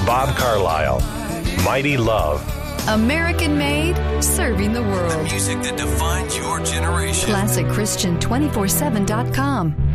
Bob Carlisle, Mighty Love. American made, serving the world. The music that defines your generation. ClassicChristian247.com.